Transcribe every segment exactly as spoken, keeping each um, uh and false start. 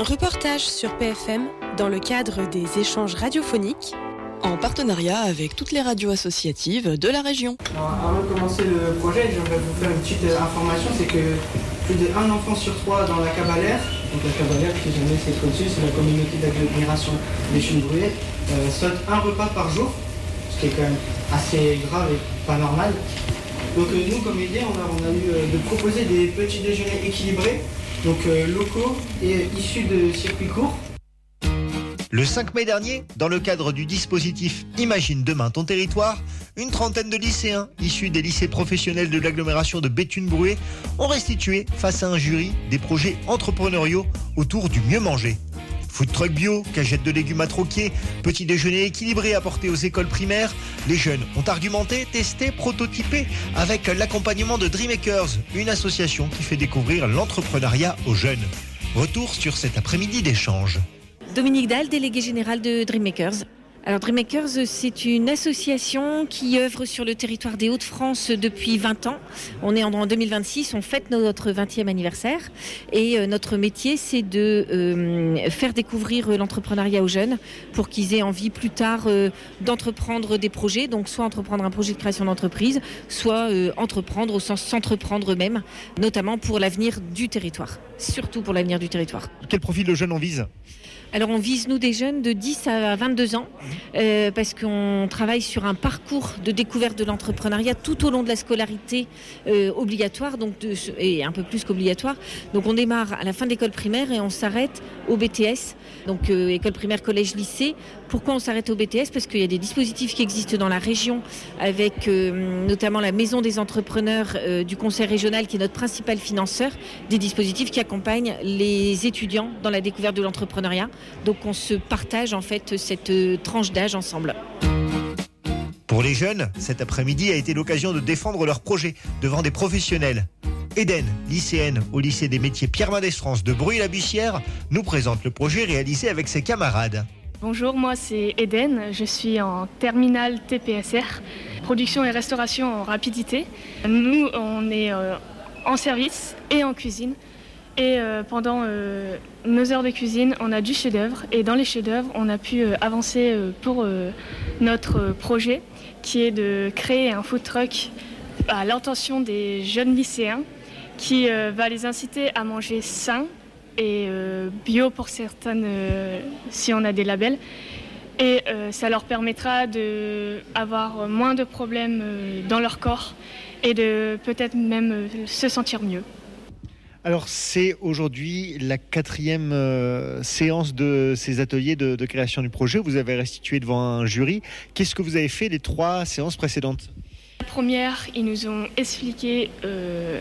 reportage sur P F M dans le cadre des échanges radiophoniques en partenariat avec toutes les radios associatives de la région. Alors, avant de commencer le projet, j'aimerais vous faire une petite euh, information, c'est que plus d'un enfant sur trois dans la Cabalère, donc la Cabalère, si jamais c'est connu, c'est la communauté d'agglomération des Chênes-Brûlés, euh, saute un repas par jour, ce qui est quand même assez grave et pas normal. Donc euh, nous, comme idée, on a, on a eu euh, de proposer des petits déjeuners équilibrés, donc euh, locaux et issus de circuits courts. Le cinq mai dernier, dans le cadre du dispositif Imagine demain ton territoire, une trentaine de lycéens issus des lycées professionnels de l'agglomération de Béthune-Bruay ont restitué face à un jury des projets entrepreneuriaux autour du mieux manger. Food truck bio, cagette de légumes à troquer, petit déjeuner équilibré apporté aux écoles primaires, les jeunes ont argumenté, testé, prototypé avec l'accompagnement de Dreammakers, une association qui fait découvrir l'entrepreneuriat aux jeunes. Retour sur cet après-midi d'échange. Dominique Dahl, délégué général de Dreammakers. Alors Dreammakers, c'est une association qui œuvre sur le territoire des Hauts-de-France depuis vingt ans. On est en deux mille vingt-six, on fête notre vingtième anniversaire et euh, notre métier, c'est de euh, faire découvrir l'entrepreneuriat aux jeunes pour qu'ils aient envie plus tard euh, d'entreprendre des projets, donc soit entreprendre un projet de création d'entreprise, soit euh, entreprendre au sens s'entreprendre eux-mêmes, notamment pour l'avenir du territoire, surtout pour l'avenir du territoire. Quel profil de jeunes on vise ? Alors on vise nous des jeunes de dix à vingt-deux ans euh, parce qu'on travaille sur un parcours de découverte de l'entrepreneuriat tout au long de la scolarité euh, obligatoire donc de, et un peu plus qu'obligatoire. Donc on démarre à la fin de l'école primaire et on s'arrête au B T S, donc euh, école primaire, collège, lycée. Pourquoi on s'arrête au B T S ? Parce qu'il y a des dispositifs qui existent dans la région avec euh, notamment la maison des entrepreneurs euh, du conseil régional qui est notre principal financeur, des dispositifs qui accompagnent les étudiants dans la découverte de l'entrepreneuriat. Donc on se partage en fait cette tranche d'âge ensemble. Pour les jeunes, cet après-midi a été l'occasion de défendre leurs projets devant des professionnels. Eden, lycéenne au lycée des métiers Pierre Mendès France de Bruy-la-Bussière, nous présente le projet réalisé avec ses camarades. Bonjour, moi c'est Eden, je suis en terminale T P S R, production et restauration en rapidité. Nous, on est euh, en service et en cuisine. Et euh, pendant euh, nos heures de cuisine, on a du chef-d'œuvre. Et dans les chefs-d'œuvre, on a pu euh, avancer euh, pour euh, notre projet, qui est de créer un food truck à l'intention des jeunes lycéens, qui euh, va les inciter à manger sain et euh, bio pour certaines, euh, si on a des labels. Et euh, ça leur permettra d'avoir moins de problèmes euh, dans leur corps et de peut-être même euh, se sentir mieux. Alors c'est aujourd'hui la quatrième euh, séance de ces ateliers de, de création du projet. Vous avez restitué devant un jury. Qu'est-ce que vous avez fait les trois séances précédentes ? La première, ils nous ont expliqué euh,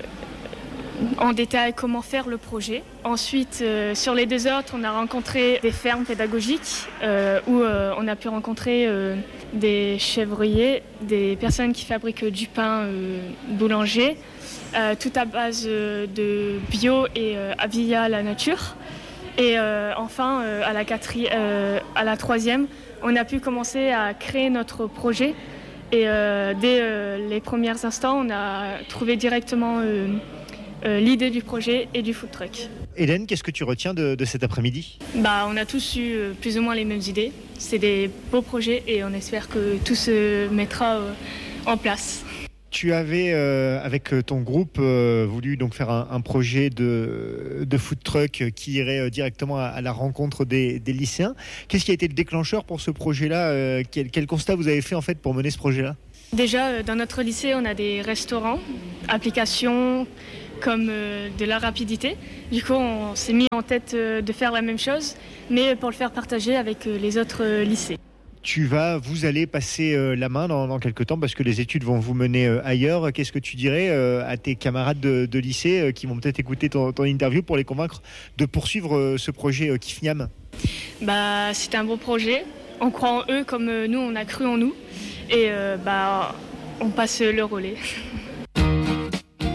en détail comment faire le projet. Ensuite, euh, sur les deux autres, on a rencontré des fermes pédagogiques euh, où euh, on a pu rencontrer euh, des chèvriers, des personnes qui fabriquent du pain euh, boulanger. Euh, tout à base euh, de bio et euh, via la nature. Et euh, enfin, euh, à, la quatri- euh, à la troisième, on a pu commencer à créer notre projet. Et euh, dès euh, les premiers instants, on a trouvé directement euh, euh, l'idée du projet et du food truck. Hélène, qu'est-ce que tu retiens de, de cet après-midi ? Bah, on a tous eu euh, plus ou moins les mêmes idées. C'est des beaux projets et on espère que tout se mettra euh, en place. Tu avais, euh, avec ton groupe, euh, voulu donc faire un, un projet de, de food truck qui irait euh, directement à, à la rencontre des, des lycéens. Qu'est-ce qui a été le déclencheur pour ce projet-là ? euh, quel, quel constat vous avez fait en fait pour mener ce projet-là ? Déjà, euh, dans notre lycée, on a des restaurants, applications comme euh, de la rapidité. Du coup, on s'est mis en tête euh, de faire la même chose, mais pour le faire partager avec euh, les autres euh, lycées. Tu vas, vous allez passer euh, la main dans, dans quelques temps parce que les études vont vous mener euh, ailleurs. Qu'est-ce que tu dirais euh, à tes camarades de, de lycée euh, qui vont peut-être écouter ton, ton interview pour les convaincre de poursuivre euh, ce projet euh, Kifniam ? Bah, c'est un beau projet. On croit en eux comme euh, nous, on a cru en nous. Et euh, bah, on passe le relais.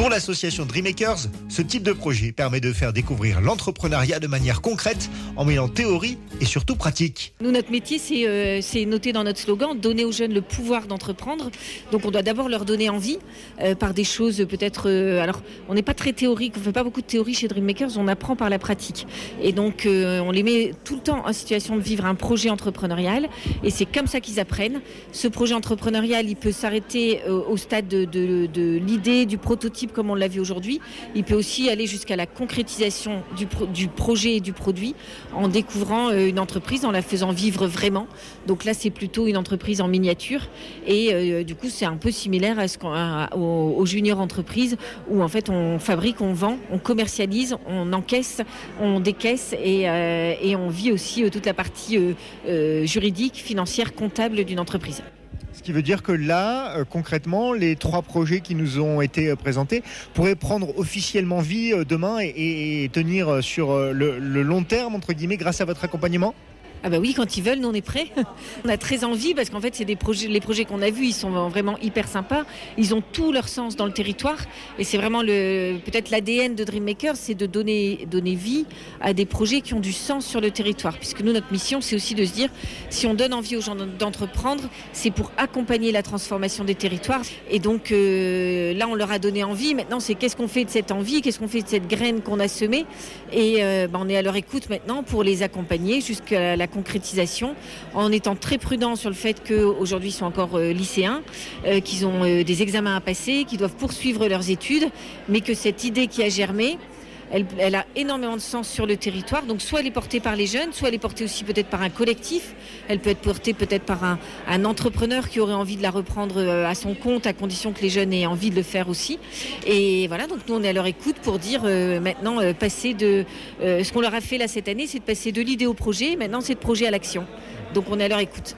Pour l'association Dreammakers, ce type de projet permet de faire découvrir l'entrepreneuriat de manière concrète, en mêlant théorie et surtout pratique. Nous, notre métier, c'est, euh, c'est noté dans notre slogan, donner aux jeunes le pouvoir d'entreprendre. Donc on doit d'abord leur donner envie euh, par des choses peut-être... Euh, alors on n'est pas très théorique, on ne fait pas beaucoup de théorie chez Dreammakers, on apprend par la pratique. Et donc euh, on les met tout le temps en situation de vivre un projet entrepreneurial et c'est comme ça qu'ils apprennent. Ce projet entrepreneurial, il peut s'arrêter euh, au stade de, de, de l'idée, du prototype comme on l'a vu aujourd'hui. Il peut aussi aller jusqu'à la concrétisation du, pro- du projet et du produit en découvrant euh, une entreprise, en la faisant vivre vraiment. Donc là, c'est plutôt une entreprise en miniature et euh, du coup, c'est un peu similaire à ce qu'on, à, aux, aux junior entreprises où en fait, on fabrique, on vend, on commercialise, on encaisse, on décaisse et, euh, et on vit aussi euh, toute la partie euh, euh, juridique, financière, comptable d'une entreprise. Ce qui veut dire que là, euh, concrètement, les trois projets qui nous ont été euh, présentés pourraient prendre officiellement vie euh, demain et, et, et tenir euh, sur euh, le, le long terme, entre guillemets, grâce à votre accompagnement ? Ah bah oui, quand ils veulent, nous on est prêts. On a très envie parce qu'en fait, c'est des projets, les projets qu'on a vus, ils sont vraiment hyper sympas. Ils ont tout leur sens dans le territoire et c'est vraiment le, peut-être l'A D N de Dreammakers, c'est de donner, donner vie à des projets qui ont du sens sur le territoire. Puisque nous, notre mission, c'est aussi de se dire, si on donne envie aux gens d'entreprendre, c'est pour accompagner la transformation des territoires. Et donc euh, là, on leur a donné envie. Maintenant, c'est qu'est-ce qu'on fait de cette envie, qu'est-ce qu'on fait de cette graine qu'on a semée. Et euh, bah, on est à leur écoute maintenant pour les accompagner jusqu'à la concrétisation, en étant très prudent sur le fait qu'aujourd'hui ils sont encore euh, lycéens, euh, qu'ils ont euh, des examens à passer, qu'ils doivent poursuivre leurs études, mais que cette idée qui a germé, elle, elle a énormément de sens sur le territoire. Donc soit elle est portée par les jeunes, soit elle est portée aussi peut-être par un collectif, elle peut être portée peut-être par un, un entrepreneur qui aurait envie de la reprendre euh, à son compte, à condition que les jeunes aient envie de le faire aussi. Et voilà, donc nous on est à leur écoute pour dire euh, maintenant euh, passer de... Euh, ce qu'on leur a fait là cette année, c'est de passer de l'idée au projet, maintenant c'est de projet à l'action. Donc on est à leur écoute.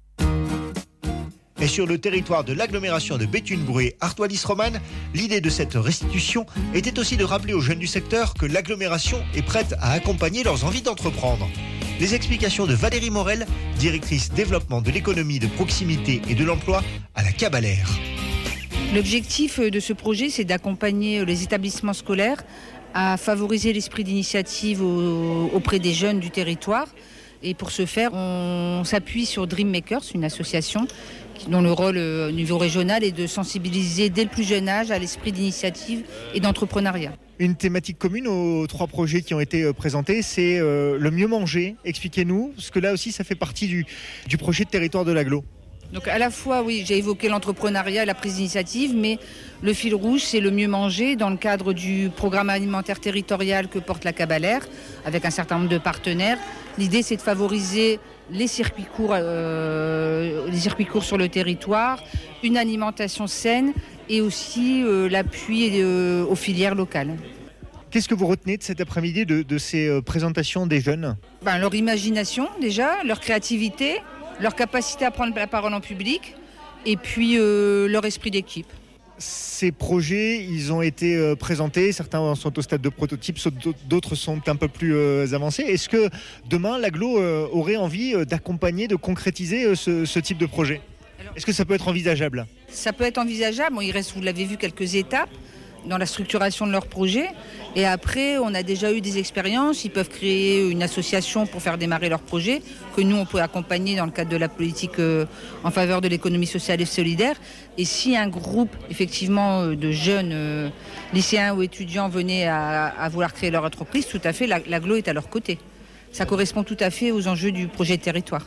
Et sur le territoire de l'agglomération de Béthune-Bruay-Artois-Lys-Romane, l'idée de cette restitution était aussi de rappeler aux jeunes du secteur que l'agglomération est prête à accompagner leurs envies d'entreprendre. Les explications de Valérie Morel, directrice développement de l'économie de proximité et de l'emploi à la Cabalère. L'objectif de ce projet, c'est d'accompagner les établissements scolaires à favoriser l'esprit d'initiative auprès des jeunes du territoire. Et pour ce faire, on s'appuie sur Dreammakers, une association dont le rôle au niveau régional est de sensibiliser dès le plus jeune âge à l'esprit d'initiative et d'entrepreneuriat. Une thématique commune aux trois projets qui ont été présentés, c'est euh, le mieux manger. Expliquez-nous, parce que là aussi, ça fait partie du, du projet de territoire de l'agglo. Donc à la fois, oui, j'ai évoqué l'entrepreneuriat, la prise d'initiative, mais le fil rouge, c'est le mieux manger dans le cadre du programme alimentaire territorial que porte la Cabalère, avec un certain nombre de partenaires. L'idée, c'est de favoriser les circuits courts, euh, les circuits courts sur le territoire, une alimentation saine et aussi euh, l'appui euh, aux filières locales. Qu'est-ce que vous retenez de cet après-midi de, de ces euh, présentations des jeunes ? Ben, leur imagination déjà, leur créativité, leur capacité à prendre la parole en public et puis euh, leur esprit d'équipe. Ces projets, ils ont été euh, présentés, certains sont au stade de prototype, d'autres sont un peu plus euh, avancés. Est-ce que demain, l'agglo euh, aurait envie euh, d'accompagner, de concrétiser euh, ce, ce type de projet ? Est-ce que ça peut être envisageable ? Ça peut être envisageable, bon, il reste, vous l'avez vu, quelques étapes dans la structuration de leur projet. Et après, on a déjà eu des expériences. Ils peuvent créer une association pour faire démarrer leur projet, que nous, on peut accompagner dans le cadre de la politique euh, en faveur de l'économie sociale et solidaire. Et si un groupe, effectivement, de jeunes euh, lycéens ou étudiants venait à, à vouloir créer leur entreprise, tout à fait, l'agglo est à leur côté. Ça correspond tout à fait aux enjeux du projet de territoire.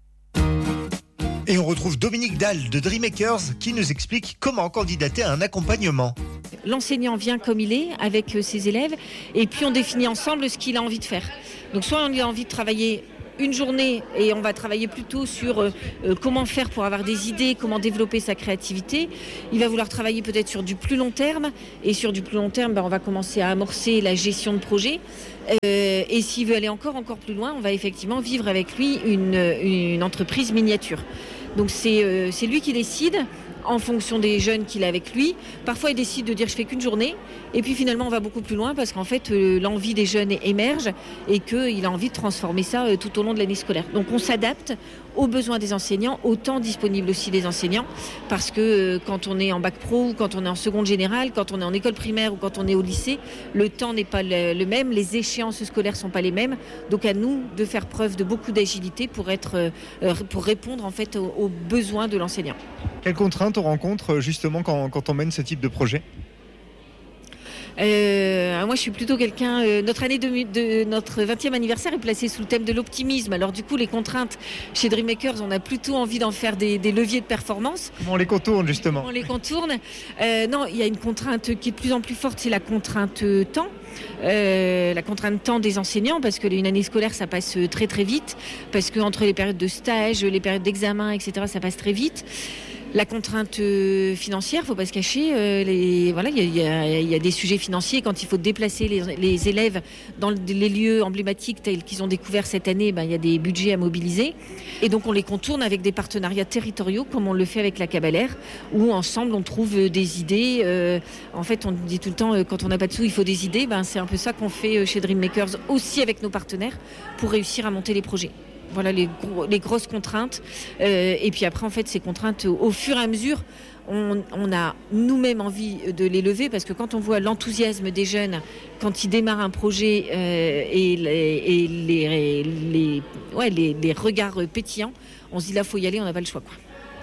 Et on retrouve Dominique Dalle de Dreammakers qui nous explique comment candidater à un accompagnement. L'enseignant vient comme il est avec ses élèves et puis on définit ensemble ce qu'il a envie de faire. Donc soit on a envie de travailler une journée et on va travailler plutôt sur euh, comment faire pour avoir des idées, comment développer sa créativité. Il va vouloir travailler peut-être sur du plus long terme et sur du plus long terme, ben, on va commencer à amorcer la gestion de projet. Euh, et s'il veut aller encore, encore plus loin, on va effectivement vivre avec lui une, une entreprise miniature. Donc c'est, euh, c'est lui qui décide en fonction des jeunes qu'il a avec lui. Parfois, il décide de dire je fais qu'une journée. Et puis finalement, on va beaucoup plus loin parce qu'en fait, euh, l'envie des jeunes émerge et qu'il a envie de transformer ça euh, tout au long de l'année scolaire. Donc on s'adapte aux besoins des enseignants, au temps disponible aussi des enseignants, parce que euh, quand on est en bac pro ou quand on est en seconde générale, quand on est en école primaire ou quand on est au lycée, le temps n'est pas le, le même, les échéances scolaires ne sont pas les mêmes. Donc à nous de faire preuve de beaucoup d'agilité pour, être, euh, pour répondre en fait aux, aux besoins de l'enseignant. Quelles contraintes on rencontre justement quand, quand on mène ce type de projet ? Euh, moi, je suis plutôt quelqu'un. Euh, notre année de, de notre vingtième anniversaire est placée sous le thème de l'optimisme. Alors, du coup, les contraintes chez Dreammakers, on a plutôt envie d'en faire des, des leviers de performance. Comment on les contourne justement ? Comment on les contourne euh, Non, il y a une contrainte qui est de plus en plus forte, c'est la contrainte euh, temps. Euh, la contrainte temps des enseignants, parce que une année scolaire, ça passe très très vite, parce que entre les périodes de stage, les périodes d'examen, et cetera, ça passe très vite. La contrainte euh, financière, faut pas se cacher. Euh, les, voilà, il y, y, y a des sujets financiers quand il faut déplacer les, les élèves dans les lieux emblématiques tels qu'ils ont découvert cette année. Ben, il y a des budgets à mobiliser, et donc on les contourne avec des partenariats territoriaux, comme on le fait avec la Cabalère, où ensemble on trouve des idées. Euh, en fait, on dit tout le temps, euh, quand on n'a pas de sous, il faut des idées. Ben, c'est un peu ça qu'on fait chez Dreammakers, aussi avec nos partenaires, pour réussir à monter les projets. Voilà les, gros, les grosses contraintes. Euh, et puis après, en fait, ces contraintes, au, au fur et à mesure, on, on a nous-mêmes envie de les lever, parce que quand on voit l'enthousiasme des jeunes, quand ils démarrent un projet euh, et, les, et les, les, ouais, les, les regards pétillants, on se dit là, il faut y aller, on n'a pas le choix, quoi.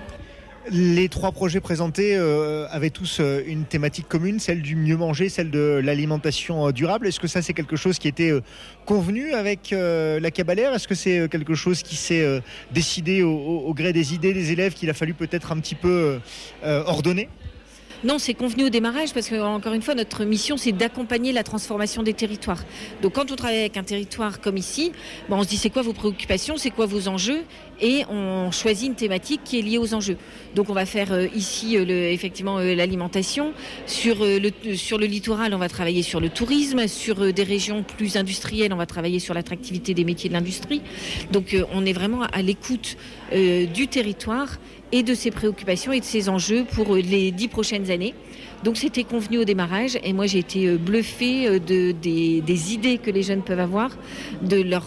Les trois projets présentés euh, avaient tous euh, une thématique commune, celle du mieux manger, celle de l'alimentation euh, durable. Est-ce que ça, c'est quelque chose qui était euh, convenu avec euh, la Cabalère ? Est-ce que c'est euh, quelque chose qui s'est euh, décidé au, au, au gré des idées des élèves, qu'il a fallu peut-être un petit peu euh, ordonner ? Non, c'est convenu au démarrage, parce que, encore une fois, notre mission, c'est d'accompagner la transformation des territoires. Donc, quand on travaille avec un territoire comme ici, ben, on se dit c'est quoi vos préoccupations, c'est quoi vos enjeux, et on choisit une thématique qui est liée aux enjeux. Donc, on va faire euh, ici, euh, le, effectivement, euh, l'alimentation. Sur, euh, le, sur le littoral, on va travailler sur le tourisme. Sur euh, des régions plus industrielles, on va travailler sur l'attractivité des métiers de l'industrie. Donc, euh, on est vraiment à l'écoute euh, du territoire et de ses préoccupations et de ses enjeux pour les dix prochaines années. Donc c'était convenu au démarrage, et moi j'ai été bluffée de, des, des idées que les jeunes peuvent avoir, de leur,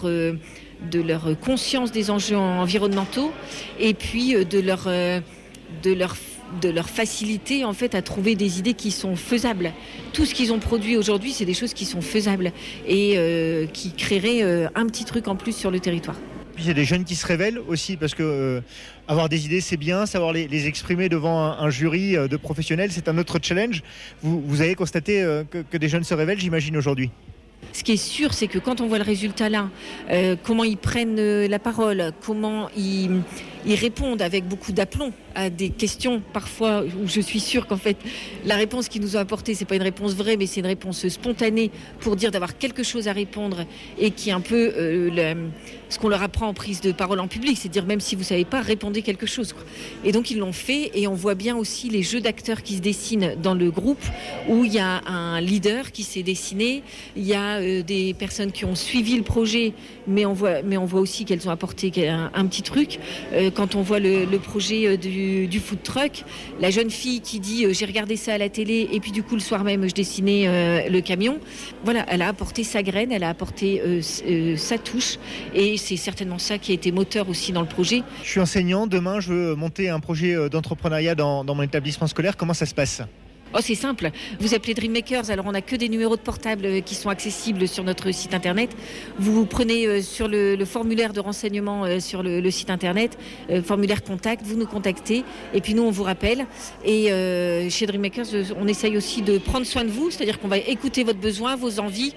de leur conscience des enjeux environnementaux, et puis de leur, de leur, de leur facilité en fait à trouver des idées qui sont faisables. Tout ce qu'ils ont produit aujourd'hui, c'est des choses qui sont faisables et euh, qui créeraient euh, un petit truc en plus sur le territoire. Puis il y a des jeunes qui se révèlent aussi, parce que euh, avoir des idées, c'est bien, savoir les, les exprimer devant un, un jury euh, de professionnels, c'est un autre challenge. Vous, vous avez constaté euh, que, que des jeunes se révèlent, j'imagine, aujourd'hui. Ce qui est sûr, c'est que quand on voit le résultat là, euh, comment ils prennent euh, la parole, comment ils, ils répondent avec beaucoup d'aplomb à des questions parfois où je suis sûre qu'en fait la réponse qu'ils nous ont apportée, c'est pas une réponse vraie, mais c'est une réponse spontanée pour dire d'avoir quelque chose à répondre, et qui est un peu euh, le, ce qu'on leur apprend en prise de parole en public, c'est de dire même si vous savez pas, répondez quelque chose, quoi. Et donc ils l'ont fait, et on voit bien aussi les jeux d'acteurs qui se dessinent dans le groupe, où il y a un leader qui s'est dessiné, il y a euh, des personnes qui ont suivi le projet, mais on voit, mais on voit aussi qu'elles ont apporté un, un petit truc. Euh, quand on voit le, le projet du du food truck, la jeune fille qui dit euh, j'ai regardé ça à la télé, et puis du coup le soir même je dessinais euh, le camion. Voilà, elle a apporté sa graine, elle a apporté euh, euh, sa touche, et c'est certainement ça qui a été moteur aussi dans le projet. Je suis enseignant, demain je veux monter un projet d'entrepreneuriat dans, dans mon établissement scolaire, comment ça se passe ? Oh, c'est simple. Vous appelez Dreammakers, alors on n'a que des numéros de portable qui sont accessibles sur notre site internet. Vous vous prenez euh, sur le, le formulaire de renseignement euh, sur le, le site internet, euh, formulaire contact, vous nous contactez, et puis nous on vous rappelle. Et euh, chez Dreammakers, on essaye aussi de prendre soin de vous, c'est-à-dire qu'on va écouter votre besoin, vos envies,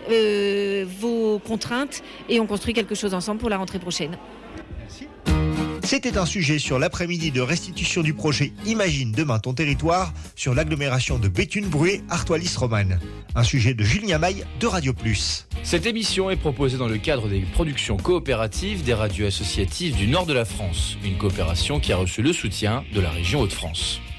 euh, vos contraintes, et on construit quelque chose ensemble pour la rentrée prochaine. Merci. C'était un sujet sur l'après-midi de restitution du projet Imagine demain ton territoire sur l'agglomération de Béthune-Bruay, Artois-Lys-Romanne. Un sujet de Julien Maille de Radio Plus. Cette émission est proposée dans le cadre des productions coopératives des radios associatives du nord de la France. Une coopération qui a reçu le soutien de la région Hauts-de-France.